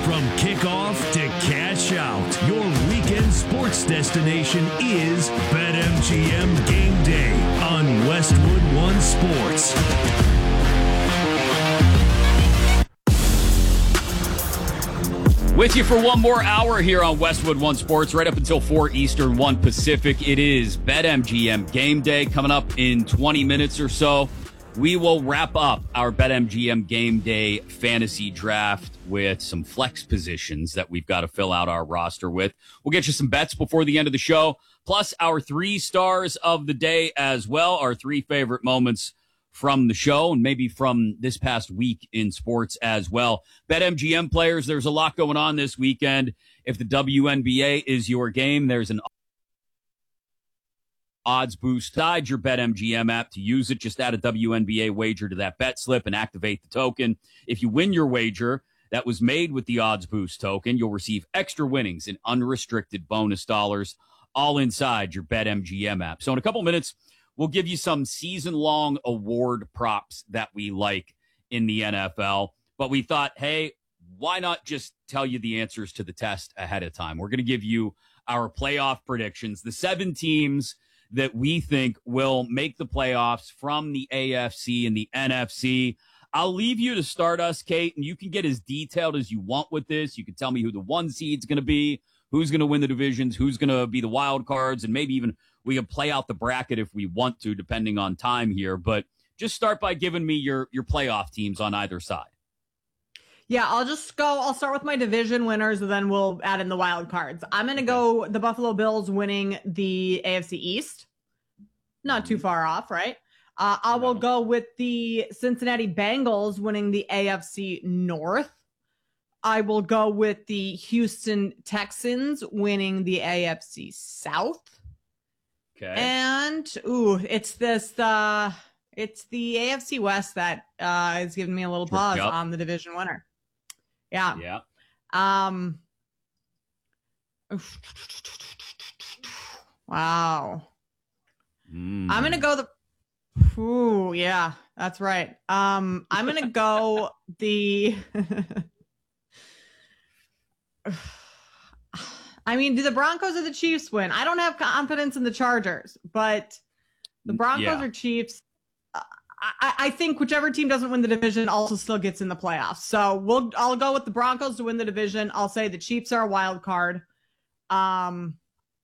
From kickoff to cash out, your weekend sports destination is BetMGM Game Day on Westwood One Sports. With you for one more hour here on Westwood One Sports, right up until 4 Eastern, 1 Pacific. It is BetMGM Game Day coming up in 20 minutes or so. We will wrap up our BetMGM Game Day fantasy draft with some flex positions that we've got to fill out our roster with. We'll get you some bets before the end of the show, plus our 3 stars of the day as well, our 3 favorite moments from the show and maybe from this past week in sports as well. BetMGM players, there's a lot going on this weekend. If the WNBA is your game, there's an odds boost inside your BetMGM app. To use it, just add a WNBA wager to that bet slip and activate the token. If you win your wager that was made with the odds boost token, you'll receive extra winnings and unrestricted bonus dollars all inside your BetMGM app. So in a couple minutes, we'll give you some season-long award props that we like in the NFL. But we thought, hey, why not just tell you the answers to the test ahead of time? We're going to give you our playoff predictions, the 7 teams that we think will make the playoffs from the AFC and the NFC. I'll leave you to start us, Kate, and you can get as detailed as you want with this. You can tell me who the 1 seed's going to be, who's going to win the divisions, who's going to be the wild cards, and maybe even we can play out the bracket if we want to, depending on time here. But just start by giving me your playoff teams on either side. Yeah, I'll start with my division winners, and then we'll add in the wild cards. I'm going to go the Buffalo Bills winning the AFC East. Not too far off, right? I will go with the Cincinnati Bengals winning the AFC North. I will go with the Houston Texans winning the AFC South. Okay. And, it's the AFC West that is giving me a little pause on the division winner. Yeah. Yeah. Wow. I'm going to go yeah, that's right. I'm going to go the I mean, do the Broncos or the Chiefs win? I don't have confidence in the Chargers, but the Broncos or Chiefs, I think whichever team doesn't win the division also still gets in the playoffs. So I'll go with the Broncos to win the division. I'll say the Chiefs are a wild card. And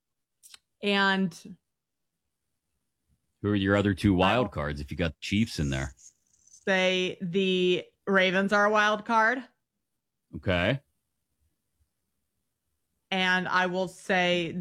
who are your other 2 wild cards if you got Chiefs in there? Say the Ravens are a wild card. Okay. And I will say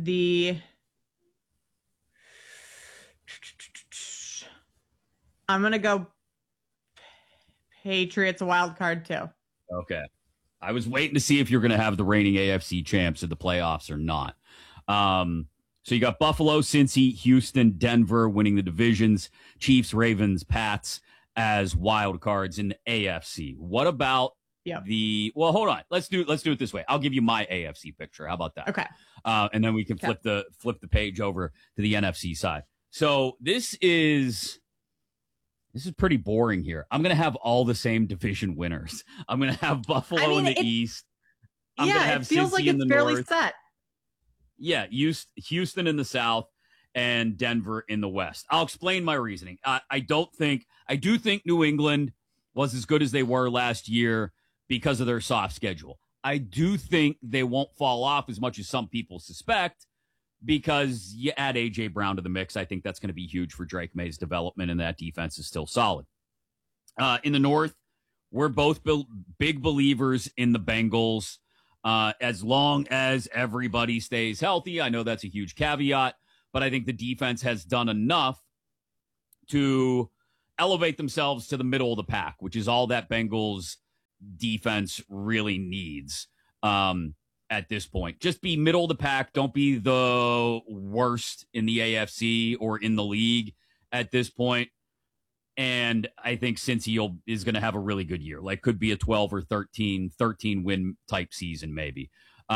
I'm going to go Patriots a wild card too. Okay. I was waiting to see if you're going to have the reigning AFC champs in the playoffs or not. So you got Buffalo, Cincy, Houston, Denver winning the divisions, Chiefs, Ravens, Pats as wild cards in the AFC. What about well, hold on. Let's do it this way. I'll give you my AFC picture. How about that? Okay. And then we can flip the page over to the NFC side. So this is pretty boring here. I'm going to have all the same division winners. I'm going to have Buffalo in the East. I'm going to have it feels Cincy like in it's the fairly North. set. Yeah, Houston in the South and Denver in the West. I'll explain my reasoning. I do think New England was as good as they were last year because of their soft schedule. I do think they won't fall off as much as some people suspect because you add A.J. Brown to the mix. I think that's going to be huge for Drake May's development, and that defense is still solid. In the North, we're both big believers in the Bengals. As long as everybody stays healthy. I know that's a huge caveat, but I think the defense has done enough to elevate themselves to the middle of the pack, which is all that Bengals defense really needs at this point. Just be middle of the pack. Don't be the worst in the AFC or in the league at this point. And I think Cincy is going to have a really good year. Like could be a 12 or 13 win type season maybe.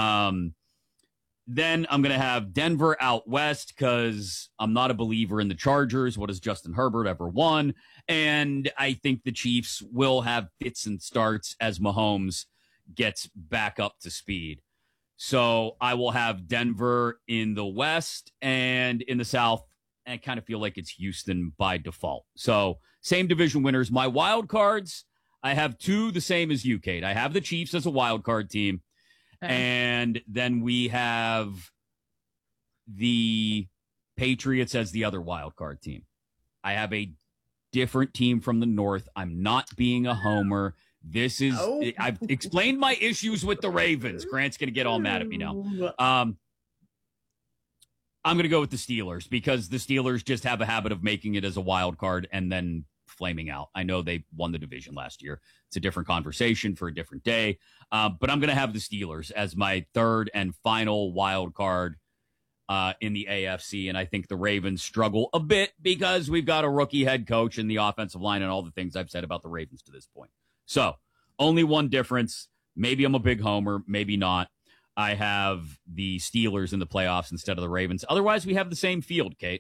Then I'm going to have Denver out west because I'm not a believer in the Chargers. What has Justin Herbert ever won? And I think the Chiefs will have fits and starts as Mahomes gets back up to speed. So I will have Denver in the West, and in the South, I kind of feel like it's Houston by default. So same division winners. My wild cards, I have two the same as you, Kate. I have the Chiefs as a wild card team. Okay. And then we have the Patriots as the other wild card team. I have a different team from the North. I'm not being a homer. This is, I've explained my issues with the Ravens. Grant's going to get all mad at me now. I'm going to go with the Steelers because the Steelers just have a habit of making it as a wild card and then flaming out. I know they won the division last year. It's a different conversation for a different day. But I'm going to have the Steelers as my third and final wild card in the AFC. And I think the Ravens struggle a bit because we've got a rookie head coach and the offensive line and all the things I've said about the Ravens to this point. So only one difference. Maybe I'm a big homer, maybe not. I have the Steelers in the playoffs instead of the Ravens. Otherwise, we have the same field, Kate.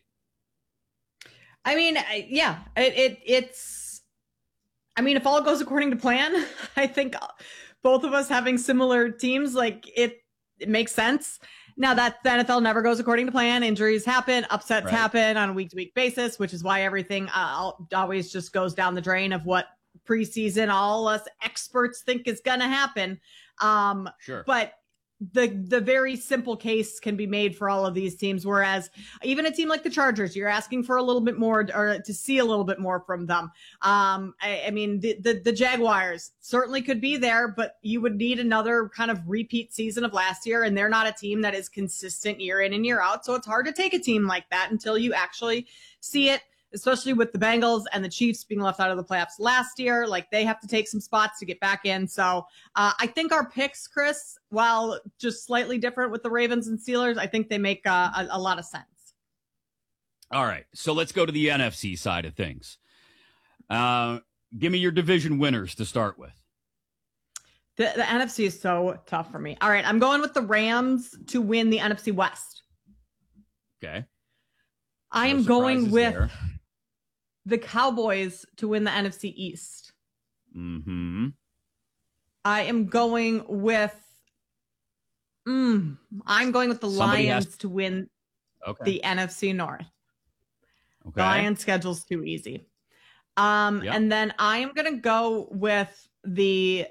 I mean, yeah, it's. I mean, if all goes according to plan, I think both of us having similar teams, like it makes sense. Now that the NFL never goes according to plan, injuries happen, upsets happen on a week-to-week basis, which is why everything always just goes down the drain of what preseason all us experts think is going to happen. Sure, but the very simple case can be made for all of these teams. Whereas even a team like the Chargers, you're asking for a little bit more or to see a little bit more from them. I mean, the Jaguars certainly could be there, but you would need another kind of repeat season of last year. And they're not a team that is consistent year in and year out. So it's hard to take a team like that until you actually see it, especially with the Bengals and the Chiefs being left out of the playoffs last year. Like they have to take some spots to get back in. So I think our picks, Chris, while just slightly different with the Ravens and Steelers, I think they make a lot of sense. All right. So let's go to the NFC side of things. Give me your division winners to start with. The NFC is so tough for me. All right. I'm going with the Rams to win the NFC West. Okay. I am going with the Cowboys to win the NFC East. Mm-hmm. I am going with the Lions to win the NFC North. Okay. The Lions schedule's too easy. And then I am going to go with the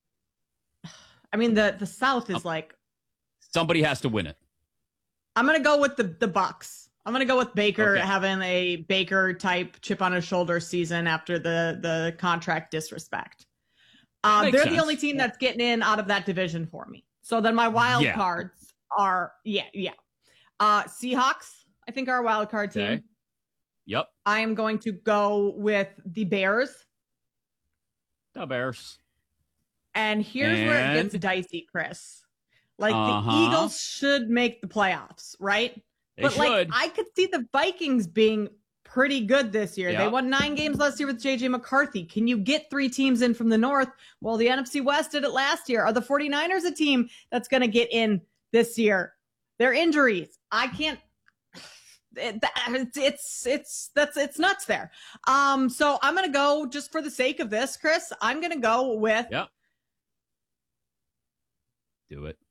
South is like somebody has to win it. I'm going to go with the Bucks. I'm going to go with Baker having a Baker type chip on his shoulder season after the contract disrespect. They're sense. The only team that's getting in out of that division for me. So then my wild cards are, Seahawks, I think, are a wild card team. Okay. Yep. I am going to go with the Bears. The Bears. And here's where it gets dicey, Chris. Like the Eagles should make the playoffs, right? But like I could see the Vikings being pretty good this year. Yep. They won 9 games last year with JJ McCarthy. Can you get 3 teams in from the North? Well, the NFC West did it last year. Are the 49ers a team that's going to get in this year? Their injuries. I can't. It's nuts there. So I'm going to go just for the sake of this, Chris. I'm going to go with. Yep. Do it.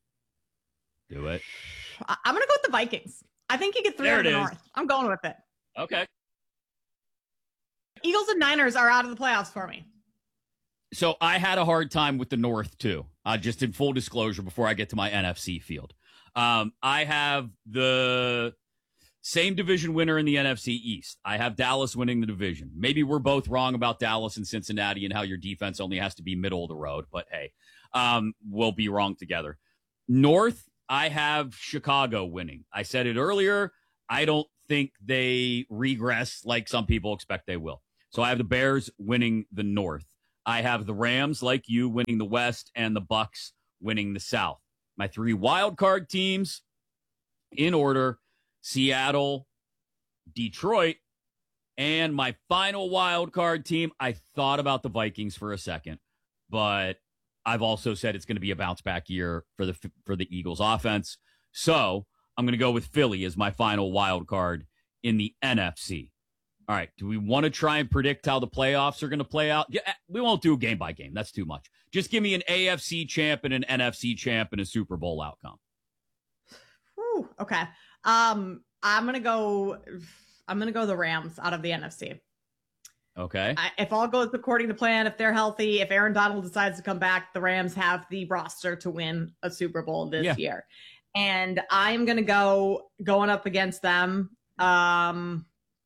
I'm going to go with the Vikings. I think you get 3 out of the North. I'm going with it. Okay. Eagles and Niners are out of the playoffs for me. So I had a hard time with the North, too. Just in full disclosure before I get to my NFC field. I have the same division winner in the NFC East. I have Dallas winning the division. Maybe we're both wrong about Dallas and Cincinnati and how your defense only has to be middle of the road. But, hey, we'll be wrong together. North, I have Chicago winning. I said it earlier. I don't think they regress like some people expect they will. So I have the Bears winning the North. I have the Rams, like you, winning the West, and the Bucks winning the South. My 3 wild card teams in order: Seattle, Detroit, and my final wild card team. I thought about the Vikings for a second, but I've also said it's going to be a bounce back year for the Eagles offense. So I'm going to go with Philly as my final wild card in the NFC. All right. Do we want to try and predict how the playoffs are going to play out? Yeah, we won't do game by game. That's too much. Just give me an AFC champ and an NFC champ and a Super Bowl outcome. Whew, okay. I'm gonna go the Rams out of the NFC. Okay. If all goes according to plan, if they're healthy, if Aaron Donald decides to come back, the Rams have the roster to win a Super Bowl this year. And I'm going to going up against them. Oh,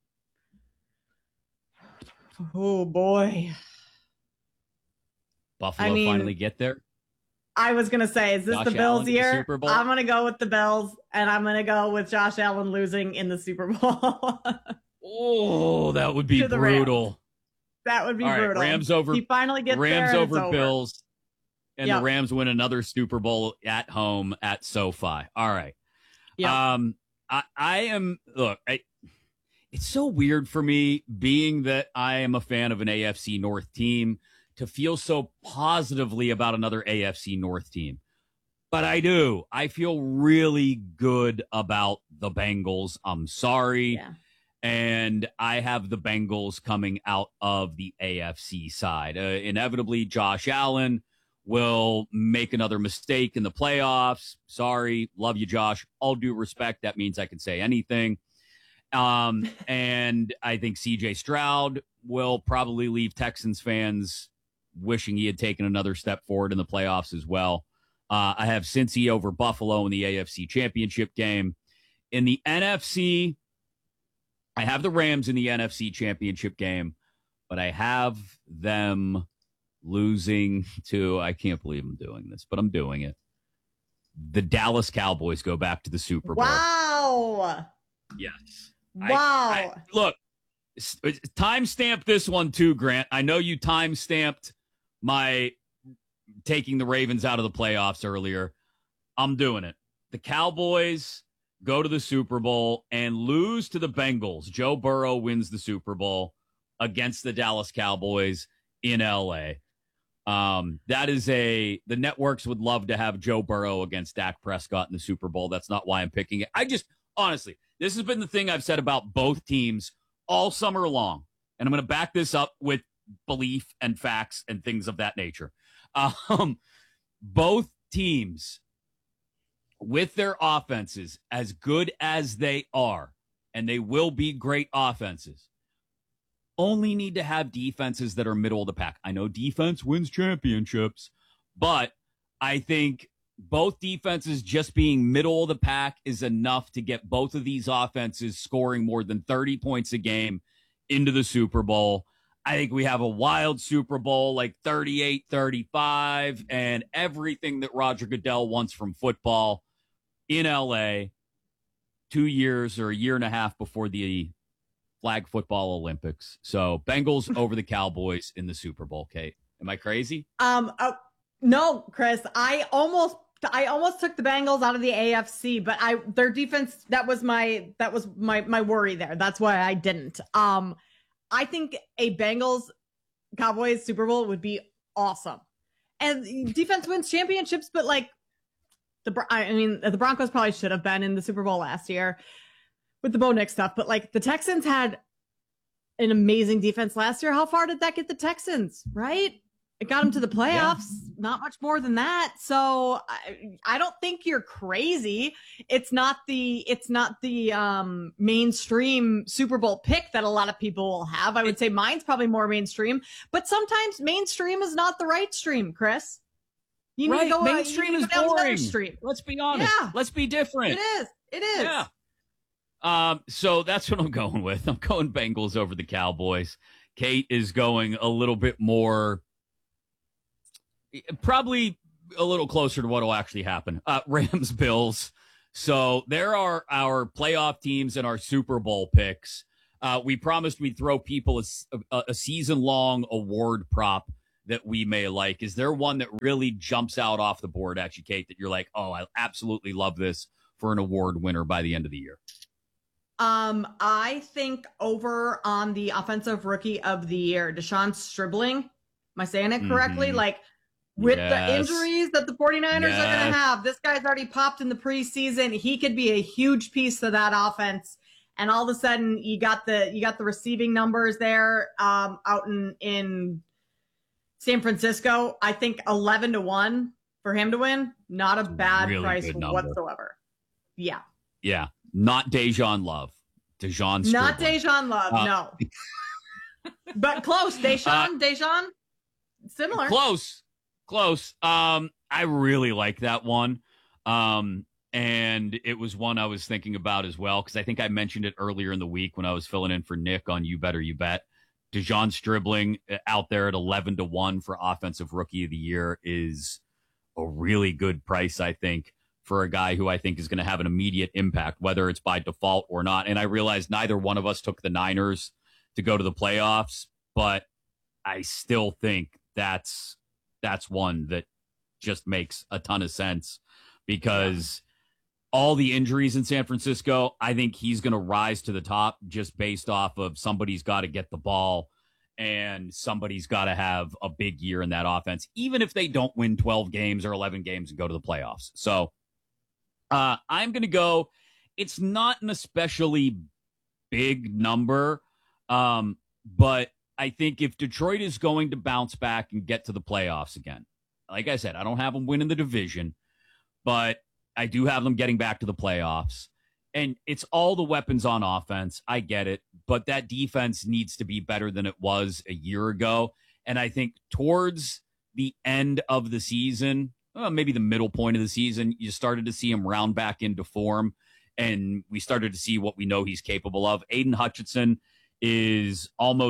boy. Buffalo finally get there? I was going to say, is this Josh the Bills Allen, year? Super Bowl? I'm going to go with the Bills, and I'm going to go with Josh Allen losing in the Super Bowl. Oh, that would be brutal. That would be brutal. Right, Rams over. He finally gets Rams there over Bills, and the Rams win another Super Bowl at home at SoFi. All right. Yep. I am. Look, it's so weird for me, being that I am a fan of an AFC North team, to feel so positively about another AFC North team. But I do. I feel really good about the Bengals. I'm sorry. Yeah. And I have the Bengals coming out of the AFC side. Inevitably, Josh Allen will make another mistake in the playoffs. Sorry. Love you, Josh. All due respect. That means I can say anything. And I think CJ Stroud will probably leave Texans fans wishing he had taken another step forward in the playoffs as well. I have Cincy over Buffalo in the AFC Championship game. In the NFC, I have the Rams in the NFC Championship game, but I have them losing to, I can't believe I'm doing this, but I'm doing it. The Dallas Cowboys go back to the Super Bowl. Wow. Yes. Wow. Look, timestamp this one too, Grant. I know you timestamped my taking the Ravens out of the playoffs earlier. I'm doing it. The Cowboys go to the Super Bowl and lose to the Bengals. Joe Burrow wins the Super Bowl against the Dallas Cowboys in LA. That is the networks would love to have Joe Burrow against Dak Prescott in the Super Bowl. That's not why I'm picking it. Honestly, this has been the thing I've said about both teams all summer long. And I'm going to back this up with belief and facts and things of that nature. Both teams, with their offenses as good as they are, and they will be great offenses, only need to have defenses that are middle of the pack. I know defense wins championships, but I think both defenses just being middle of the pack is enough to get both of these offenses scoring more than 30 points a game into the Super Bowl. I think we have a wild Super Bowl, like 38-35, and everything that Roger Goodell wants from football in LA 2 years or a year and a half before the flag football Olympics. So Bengals over the Cowboys in the Super Bowl. Kate, am I crazy? No, Chris, I almost took the Bengals out of the AFC, but their defense, that was my worry there. That's why I didn't. I think a Bengals Cowboys Super Bowl would be awesome. And defense wins championships, but like the Broncos probably should have been in the Super Bowl last year with the Bo Nix stuff, but like the Texans had an amazing defense last year. How far did that get the Texans, right? It got them to the playoffs, not much more than that. So I don't think you're crazy. It's not the mainstream Super Bowl pick that a lot of people will have. I would say mine's probably more mainstream, but sometimes mainstream is not the right stream, Chris. You need to go mainstream is boring. Let's be honest. Yeah. Let's be different. It is. Yeah. So that's what I'm going with. I'm going Bengals over the Cowboys. Kate is going a little bit more, probably a little closer to what will actually happen. Rams, Bills. So there are our playoff teams and our Super Bowl picks. We promised we'd throw people a season-long award prop that we may like. Is there one that really jumps out off the board at you, Kate, that you're like, oh, I absolutely love this for an award winner by the end of the year? I think over on the offensive rookie of the year, Deshaun Stribling. Am I saying it correctly? Mm-hmm. Like with the injuries that the 49ers are going to have, this guy's already popped in the preseason. He could be a huge piece of that offense. and all of a sudden you got the receiving numbers there out in San Francisco. I think 11-1 for him to win. Not a bad really price whatsoever. Yeah. Yeah. Not Dejan Love. Dejan Stribling. Not Dejan Love, no. But close. Dejan, similar. Close. I really like that one. And it was one I was thinking about as well, because I think I mentioned it earlier in the week when I was filling in for Nick on You Better You Bet. Dejan Stribling out there at 11-1 for Offensive Rookie of the Year is a really good price, I think, for a guy who I think is going to have an immediate impact, whether it's by default or not. And I realize neither one of us took the Niners to go to the playoffs, but I still think that's one that just makes a ton of sense, because all the injuries in San Francisco, I think he's going to rise to the top just based off of somebody's got to get the ball and somebody's got to have a big year in that offense, even if they don't win 12 games or 11 games and go to the playoffs. So I'm going to go, it's not an especially big number, but I think if Detroit is going to bounce back and get to the playoffs again, like I said, I don't have them winning the division, but I do have them getting back to the playoffs. And it's all the weapons on offense. I get it. But that defense needs to be better than it was a year ago. And I think towards the end of the season, maybe the middle point of the season, you started to see him round back into form. And we started to see what we know he's capable of. Aiden Hutchinson he's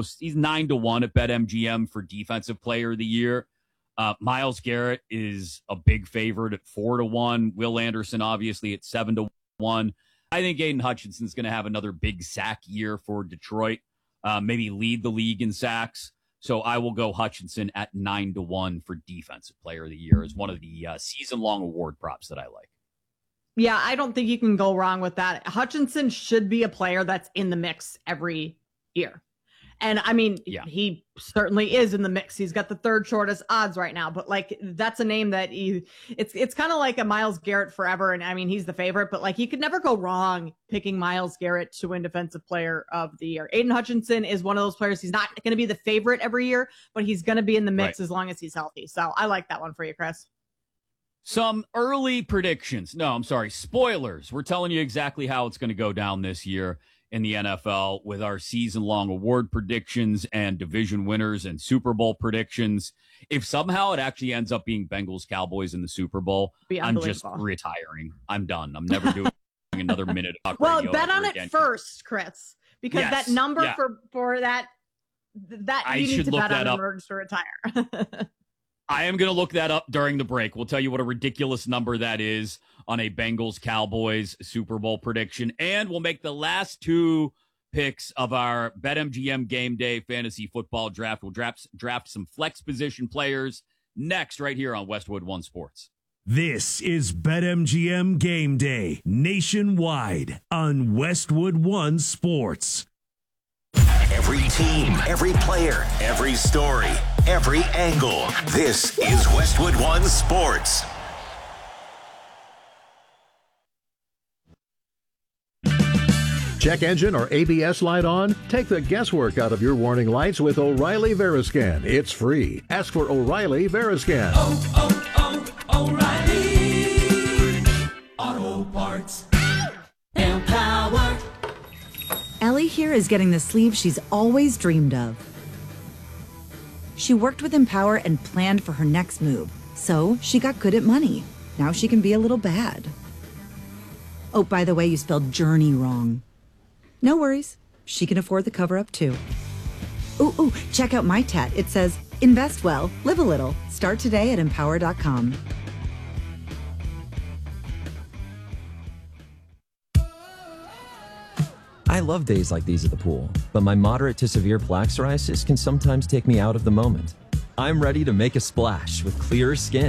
9-1 at BetMGM for Defensive Player of the Year. Myles Garrett is a big favorite at 4-1. Will Anderson, obviously, at 7-1. I think Aiden Hutchinson's going to have another big sack year for Detroit, maybe lead the league in sacks. So I will go Hutchinson at 9-1 for Defensive Player of the Year as one of the season-long award props that I like. Yeah, I don't think you can go wrong with that. Hutchinson should be a player that's in the mix every year. And I mean, He certainly is in the mix. He's got the third shortest odds right now, but like, that's a name that it's kind of like a Myles Garrett forever. And I mean, he's the favorite, but like, you could never go wrong picking Myles Garrett to win Defensive Player of the Year. Aiden Hutchinson is one of those players. He's not going to be the favorite every year, but he's going to be in the mix as long as he's healthy. So I like that one for you, Chris. Some early predictions. No, I'm sorry. Spoilers. We're telling you exactly how it's going to go down this year in the NFL with our season-long award predictions and division winners and Super Bowl predictions. If somehow it actually ends up being Bengals-Cowboys in the Super Bowl, I'm just retiring. I'm done. I'm never doing another minute of well, bet on it first, Chris, because that number for that you need to bet on in order to retire. I am going to look that up during the break. We'll tell you what a ridiculous number that is on a Bengals-Cowboys Super Bowl prediction. And we'll make the last two picks of our BetMGM Game Day Fantasy Football Draft. We'll draft some flex position players next right here on Westwood One Sports. This is BetMGM Game Day nationwide on Westwood One Sports. Every team, every player, every story, every angle. This is Westwood One Sports. Check engine or ABS light on? Take the guesswork out of your warning lights with O'Reilly Veriscan. It's free. Ask for O'Reilly Veriscan. O'Reilly Auto Parts. Empower. Ellie here is getting the sleeve she's always dreamed of. She worked with Empower and planned for her next move, so she got good at money. Now she can be a little bad. Oh, by the way, you spelled journey wrong. No worries. She can afford the cover-up, too. Ooh, check out my tat. It says, invest well, live a little. Start today at Empower.com. I love days like these at the pool, but my moderate to severe plaque psoriasis can sometimes take me out of the moment. I'm ready to make a splash with clearer skin.